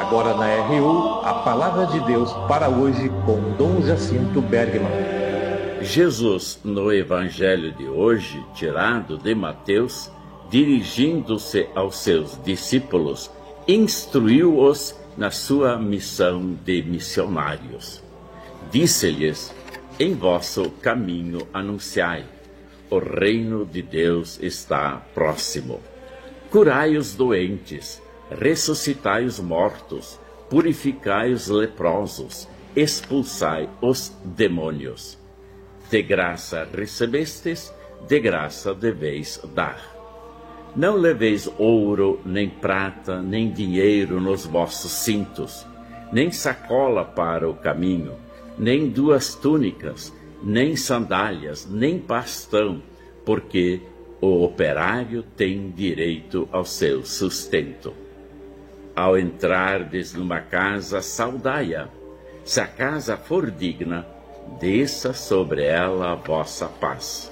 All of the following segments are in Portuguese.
Agora na RU, a Palavra de Deus para hoje com Dom Jacinto Bergman. Jesus, no Evangelho de hoje, tirado de Mateus, dirigindo-se aos seus discípulos, instruiu-os na sua missão de missionários. Disse-lhes: em vosso caminho anunciai, o reino de Deus está próximo. Curai os doentes, ressuscitai os mortos, purificai os leprosos, expulsai os demônios. De graça recebestes, de graça deveis dar. Não leveis ouro, nem prata, nem dinheiro nos vossos cintos, nem sacola para o caminho, nem 2 túnicas, nem sandálias, nem bastão, porque o operário tem direito ao seu sustento. Ao entrardes numa casa, saudai-a. Se a casa for digna, desça sobre ela a vossa paz.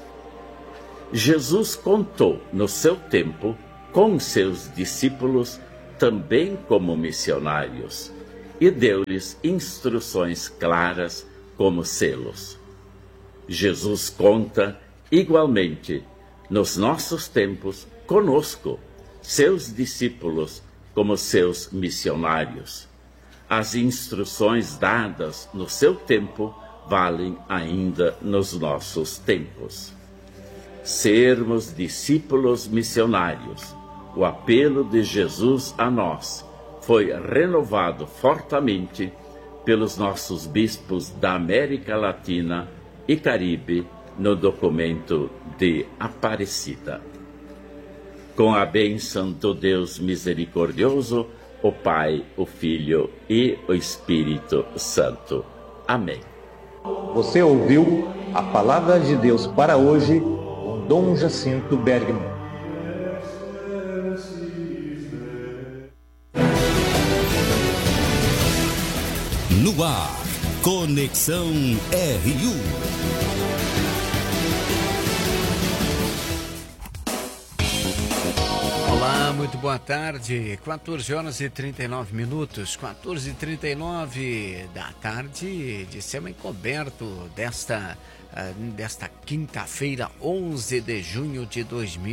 Jesus contou no seu tempo com seus discípulos também como missionários e deu-lhes instruções claras como selos. Jesus conta igualmente nos nossos tempos conosco, seus discípulos como seus missionários. As instruções dadas no seu tempo valem ainda nos nossos tempos. Sermos discípulos missionários, o apelo de Jesus a nós foi renovado fortemente pelos nossos bispos da América Latina e Caribe no documento de Aparecida. Com a bênção do Deus misericordioso, o Pai, o Filho e o Espírito Santo. Amém. Você ouviu a Palavra de Deus para hoje com Dom Jacinto Bergman. No ar, Conexão RU. Olá, muito boa tarde. 14h39, 14h39 da tarde de céu encoberto desta quinta-feira, 11 de junho de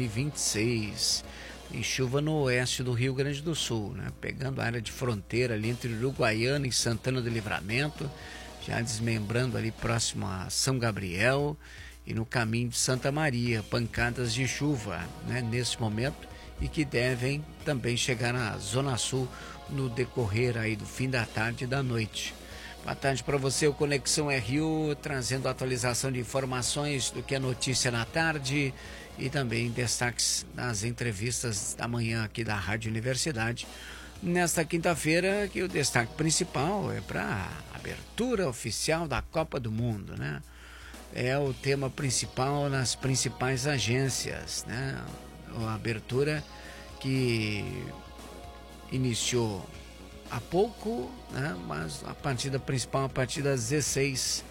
2026. Tem chuva no oeste do Rio Grande do Sul, né? Pegando a área de fronteira ali entre Uruguaiana e Santana do Livramento, já desmembrando ali próximo a São Gabriel e no caminho de Santa Maria, pancadas de chuva, né, nesse momento, e que devem também chegar na Zona Sul no decorrer aí do fim da tarde e da noite. Boa tarde para você, o Conexão RU, trazendo atualização de informações do que é notícia na tarde e também destaques nas entrevistas da manhã aqui da Rádio Universidade. Nesta quinta-feira, que o destaque principal é para a abertura oficial da Copa do Mundo, né? É o tema principal nas principais agências, né? A abertura que iniciou há pouco, né? Mas a partida principal a partir das 16,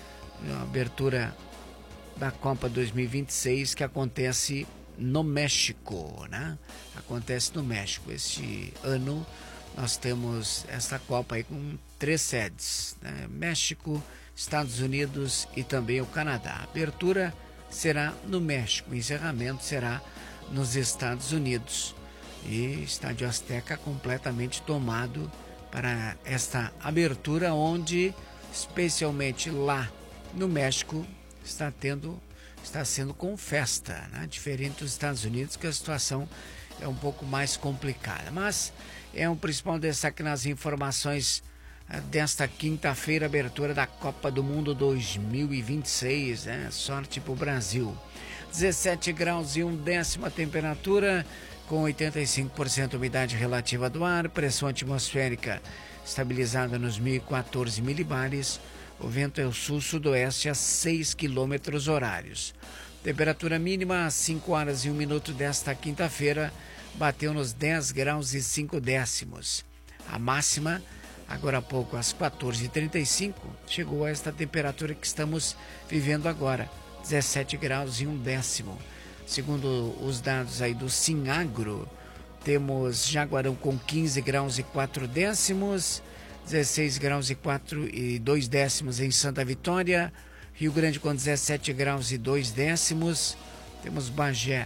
a abertura da Copa 2026, que acontece no México, né? Acontece no México. Este ano nós temos esta Copa aí com 3 sedes, né? México, Estados Unidos e também o Canadá. A abertura será no México, o encerramento será nos Estados Unidos. E Estádio Azteca completamente tomado para esta abertura, onde, especialmente lá no México, está sendo com festa, né? Diferente dos Estados Unidos, que a situação é um pouco mais complicada. Mas é um principal destaque nas informações desta quinta-feira, abertura da Copa do Mundo 2026, né? Sorte para o Brasil. 17 graus e 1/10 a temperatura, com 85% umidade relativa do ar, pressão atmosférica estabilizada nos 1014 milibares. O vento é o sul-sudoeste a 6 km horários. Temperatura mínima às 5 horas e 1 minuto desta quinta-feira bateu nos 10 graus e 5 décimos. A máxima, agora há pouco às 14h35, chegou a esta temperatura que estamos vivendo agora, 17 graus e 1 décimo. Segundo os dados aí do Sinagro, Temos Jaguarão com 15 graus e 4 décimos, 16 graus e 2 décimos em Santa Vitória, Rio Grande com 17 graus e 2 décimos, temos Bagé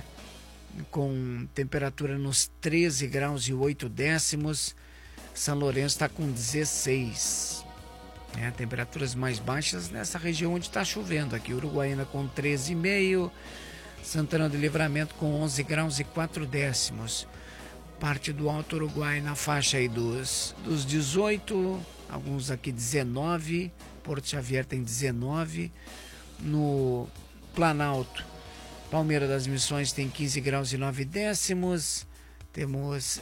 com temperatura nos 13 graus e 8 décimos, São Lourenço está com 16. Temperaturas mais baixas nessa região onde está chovendo aqui. Uruguaiana com 13,5, Santana do Livramento com 11 graus e 4 décimos. Parte do Alto Uruguai na faixa aí dos 18, alguns aqui 19, Porto Xavier tem 19, no Planalto, Palmeira das Missões tem 15 graus e 9 décimos, temos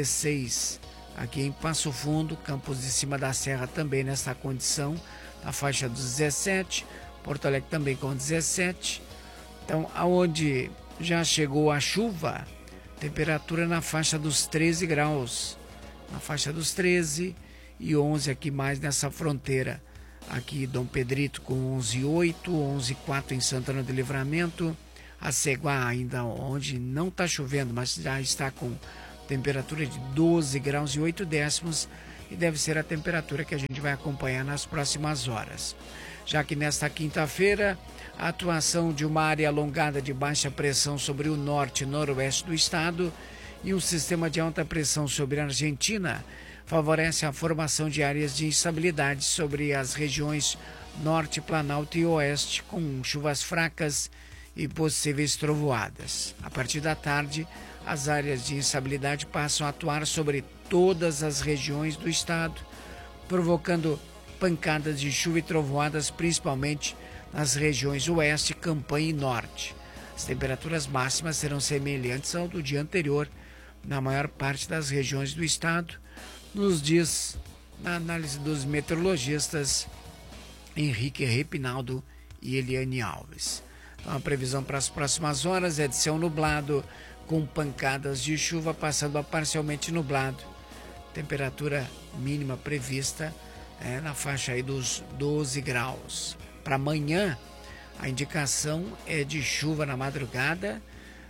16 aqui em Passo Fundo, Campos de Cima da Serra também nessa condição, na faixa dos 17, Porto Alegre também com 17. Então, aonde já chegou a chuva, temperatura na faixa dos 13 graus, na faixa dos 13 e 11 aqui mais nessa fronteira. Aqui Dom Pedrito com 11,8, 11,4 em Santana do Livramento, Aceguá ainda onde não está chovendo, mas já está com temperatura de 12 graus e 8 décimos e deve ser a temperatura que a gente vai acompanhar nas próximas horas. Já que nesta quinta-feira, a atuação de uma área alongada de baixa pressão sobre o norte e noroeste do estado e um sistema de alta pressão sobre a Argentina favorece a formação de áreas de instabilidade sobre as regiões norte, planalto e oeste, com chuvas fracas e possíveis trovoadas. A partir da tarde, as áreas de instabilidade passam a atuar sobre todas as regiões do estado, provocando pancadas de chuva e trovoadas, principalmente nas regiões oeste, Campanha e norte. As temperaturas máximas serão semelhantes ao do dia anterior, na maior parte das regiões do estado, nos dias, na análise dos meteorologistas Henrique Repinaldo e Eliane Alves. Então, a previsão para as próximas horas é de céu nublado, com pancadas de chuva passando a parcialmente nublado. Temperatura mínima prevista na faixa aí dos 12 graus. Para amanhã, a indicação é de chuva na madrugada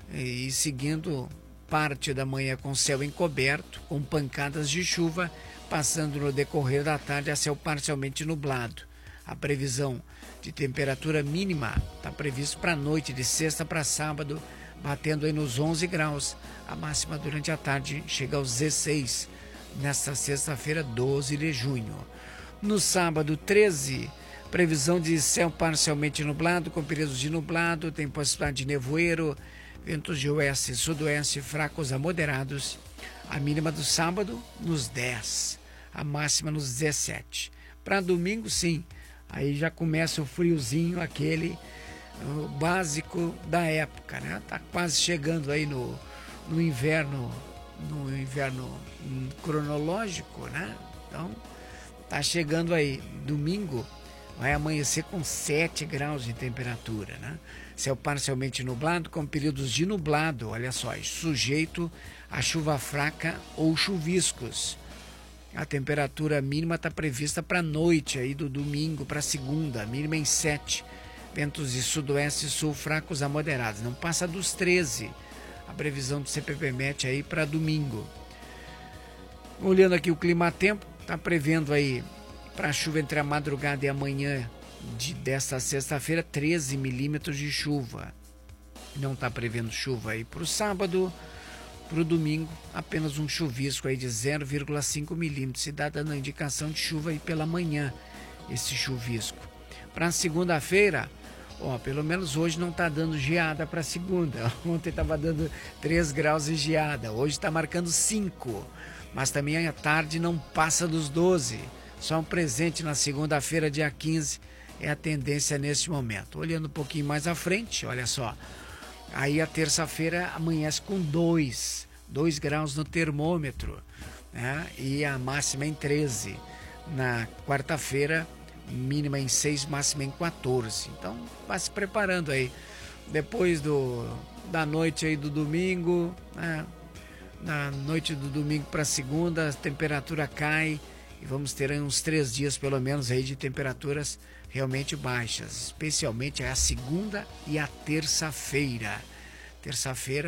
e seguindo parte da manhã com céu encoberto, com pancadas de chuva, passando no decorrer da tarde a céu parcialmente nublado. A previsão de temperatura mínima está previsto para a noite, de sexta para sábado, batendo aí nos 11 graus. A máxima durante a tarde chega aos 16, nesta sexta-feira, 12 de junho. No sábado, 13, previsão de céu parcialmente nublado, com períodos de nublado, tem possibilidade de nevoeiro, ventos de oeste e sudoeste fracos a moderados. A mínima do sábado nos 10, a máxima nos 17. Para domingo, sim, aí já começa o friozinho, aquele básico da época, né? Tá quase chegando aí no inverno cronológico, né? Então, tá chegando aí. Domingo vai amanhecer com 7 graus de temperatura, né? Céu parcialmente nublado, com períodos de nublado, olha só, sujeito a chuva fraca ou chuviscos. A temperatura mínima está prevista para a noite aí do domingo para segunda, mínima em 7. Ventos de sudoeste e sul fracos a moderados, não passa dos 13. A previsão do CPPMet aí para domingo. Olhando aqui o clima-tempo, está prevendo aí para chuva entre a madrugada e amanhã desta sexta-feira, 13 milímetros de chuva. Não está prevendo chuva aí para o sábado. Para o domingo, apenas um chuvisco aí de 0,5 milímetros. Se dá dando a indicação de chuva aí pela manhã, esse chuvisco. Para segunda-feira, pelo menos hoje não está dando geada para segunda. Ontem estava dando 3 graus de geada, hoje está marcando 5. Mas também à tarde não passa dos 12. Só um presente na segunda-feira, dia 15, é a tendência neste momento. Olhando um pouquinho mais à frente, olha só. Aí a terça-feira amanhece com 2 graus no termômetro, né? E a máxima em 13. Na quarta-feira, mínima em 6, máxima em 14. Então, vai se preparando aí. Depois da noite aí do domingo, né? Na noite do domingo para segunda, a temperatura cai e vamos ter aí uns 3 dias pelo menos aí de temperaturas realmente baixas, especialmente a segunda e a terça-feira. Terça-feira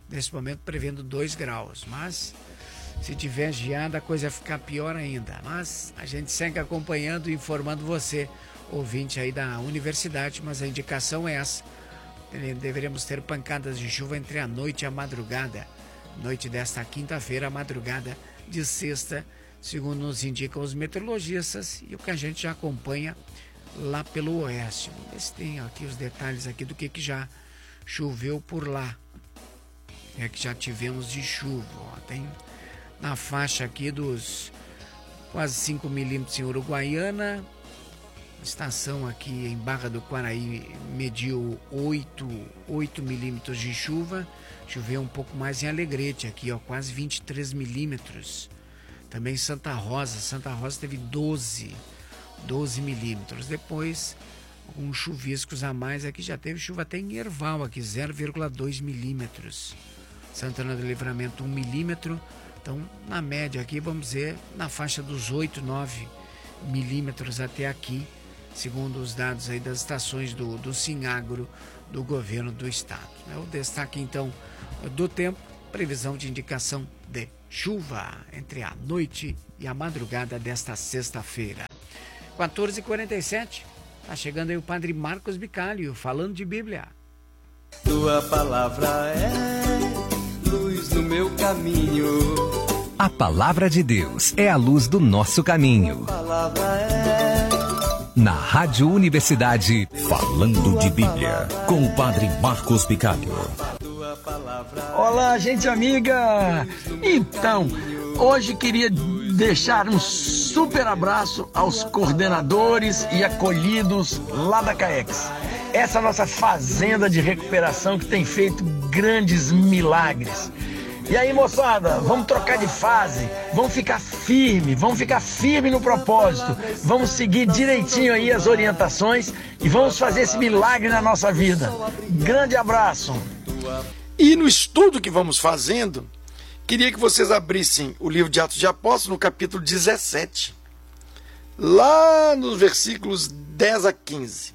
nesse momento prevendo 2 graus, mas se tiver geada a coisa vai ficar pior ainda. Mas a gente segue acompanhando e informando você, ouvinte aí da universidade, mas a indicação é essa. Deveremos ter pancadas de chuva entre a noite e a madrugada. Noite desta quinta-feira, madrugada de sexta, segundo nos indicam os meteorologistas e o que a gente já acompanha lá pelo oeste. Vamos ver se tem aqui os detalhes aqui do que já choveu por lá. É que já tivemos de chuva. Ó. Tem na faixa aqui dos quase 5 milímetros em Uruguaiana. Estação aqui em Barra do Quaraí mediu 8 milímetros de chuva. Choveu um pouco mais em Alegrete aqui, ó, quase 23 milímetros. Também Santa Rosa teve 12 milímetros. Depois, alguns chuviscos a mais aqui, já teve chuva até em Erval aqui, 0,2 milímetros. Santana do Livramento, 1 milímetro. Então, na média aqui, vamos dizer, na faixa dos 8, 9 milímetros até aqui, segundo os dados aí das estações do Sinagro do governo do estado. É o destaque, então, do tempo, previsão de indicação de chuva entre a noite e a madrugada desta sexta-feira. 14h47, tá chegando aí o Padre Marcos Bicalho, falando de Bíblia. Tua palavra é luz no meu caminho. A palavra de Deus é a luz do nosso caminho. Tua palavra é... Na Rádio Universidade, Falando de Bíblia, com o Padre Marcos Bicalho. Olá, gente amiga! Então, hoje queria deixar um super abraço aos coordenadores e acolhidos lá da CAEX. Essa nossa fazenda de recuperação que tem feito grandes milagres. E aí, moçada, vamos trocar de fase, vamos ficar firme no propósito, vamos seguir direitinho aí as orientações e vamos fazer esse milagre na nossa vida. Grande abraço! E no estudo que vamos fazendo, queria que vocês abrissem o livro de Atos de Apóstolos no capítulo 17, lá nos versículos 10 a 15.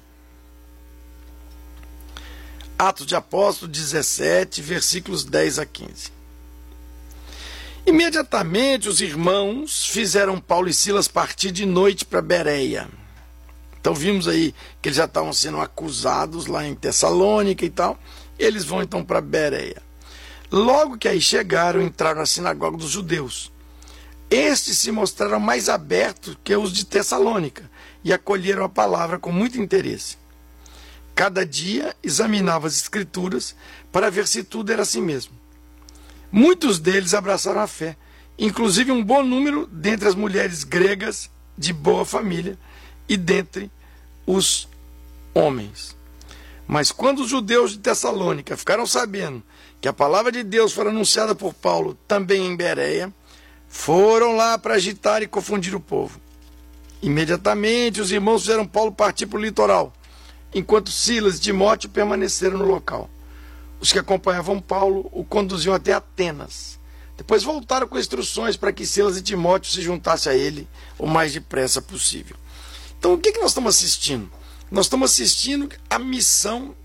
Atos de Apóstolos 17, versículos 10 a 15. Imediatamente os irmãos fizeram Paulo e Silas partir de noite para Bereia. Então vimos aí que eles já estavam sendo acusados lá em Tessalônica e tal. Eles vão então para Bereia. Logo que aí chegaram, entraram na sinagoga dos judeus. Estes se mostraram mais abertos que os de Tessalônica e acolheram a palavra com muito interesse. Cada dia examinavam as escrituras para ver se tudo era assim mesmo. Muitos deles abraçaram a fé, inclusive um bom número dentre as mulheres gregas de boa família e dentre os homens. Mas quando os judeus de Tessalônica ficaram sabendo que a palavra de Deus foi anunciada por Paulo também em Bereia, foram lá para agitar e confundir o povo. Imediatamente os irmãos fizeram Paulo partir para o litoral, enquanto Silas e Timóteo permaneceram no local. Os que acompanhavam Paulo o conduziam até Atenas. Depois voltaram com instruções para que Silas e Timóteo se juntassem a ele o mais depressa possível. Então, o que nós estamos assistindo? Nós estamos assistindo a missão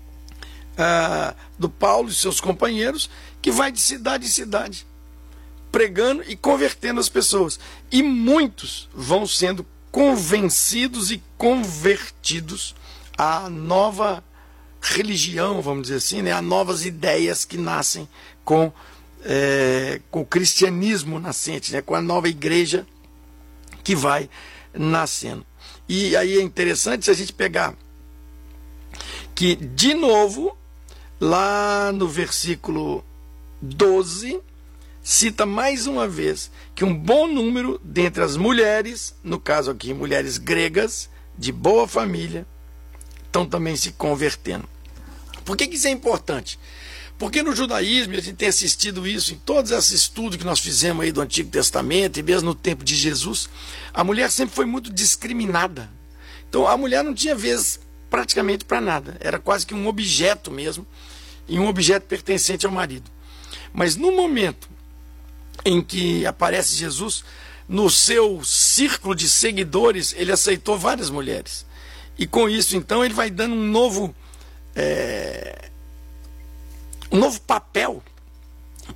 do Paulo e seus companheiros, que vai de cidade em cidade, pregando e convertendo as pessoas. E muitos vão sendo convencidos e convertidos à nova religião, vamos dizer assim, né? A novas ideias que nascem com o cristianismo nascente, né? Com a nova igreja que vai nascendo. E aí é interessante se a gente pegar que, de novo, lá no versículo 12, cita mais uma vez que um bom número dentre as mulheres, no caso aqui mulheres gregas, de boa família, estão também se convertendo. Por que isso é importante? Porque no judaísmo, a gente tem assistido isso em todos esses estudos que nós fizemos aí do Antigo Testamento, e mesmo no tempo de Jesus, a mulher sempre foi muito discriminada. Então a mulher não tinha vez praticamente para nada, era quase que um objeto mesmo, e um objeto pertencente ao marido. Mas no momento em que aparece Jesus, no seu círculo de seguidores, ele aceitou várias mulheres. E com isso, então, ele vai dando um novo papel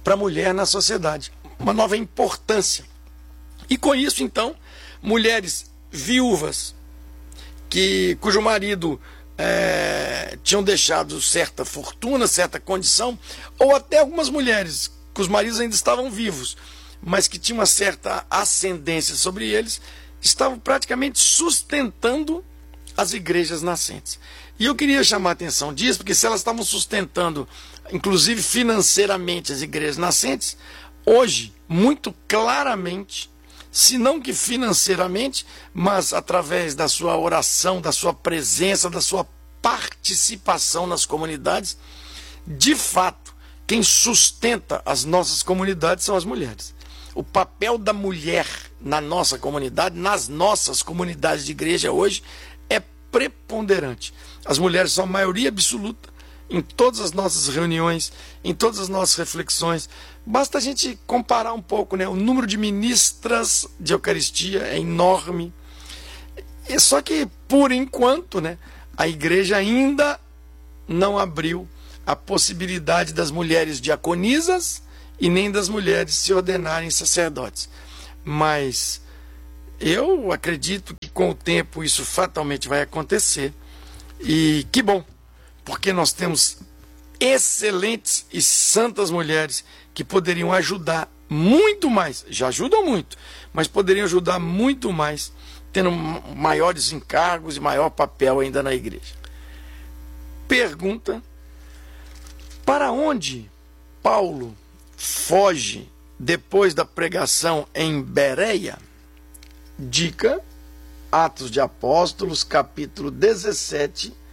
para a mulher na sociedade, uma nova importância. E com isso, então, mulheres viúvas, cujo marido tinham deixado certa fortuna, certa condição, ou até algumas mulheres cujos maridos ainda estavam vivos, mas que tinham uma certa ascendência sobre eles, estavam praticamente sustentando as igrejas nascentes. E eu queria chamar a atenção disso, porque se elas estavam sustentando, inclusive financeiramente, as igrejas nascentes, hoje, muito claramente, se não que financeiramente, mas através da sua oração, da sua presença, da sua participação nas comunidades, de fato, quem sustenta as nossas comunidades são as mulheres. O papel da mulher na nossa comunidade, nas nossas comunidades de igreja hoje, é preponderante. As mulheres são a maioria absoluta em todas as nossas reuniões, em todas as nossas reflexões. Basta a gente comparar um pouco, né? O número de ministras de Eucaristia é enorme. Só que, por enquanto, né, a igreja ainda não abriu a possibilidade das mulheres diaconisas e nem das mulheres se ordenarem sacerdotes. Mas eu acredito que com o tempo isso fatalmente vai acontecer. E que bom, porque nós temos excelentes e santas mulheres que poderiam ajudar muito mais, já ajudam muito, mas poderiam ajudar muito mais, tendo maiores encargos e maior papel ainda na igreja. Pergunta: para onde Paulo foge depois da pregação em Bereia? Dica: Atos de Apóstolos, capítulo 17,